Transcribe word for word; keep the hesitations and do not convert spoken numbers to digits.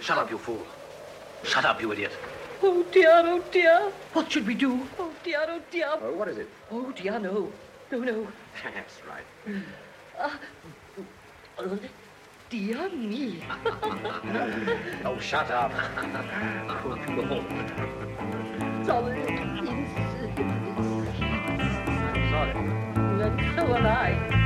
Shut up, you fool. Shut up, you idiot. Oh, dear, oh, dear. What should we do? Oh, dear, oh, dear. Oh, what is it? Oh, dear, no. No, no. That's right. Uh, oh, dear me. Oh, shut up. Sorry. I'm sorry. And so am I.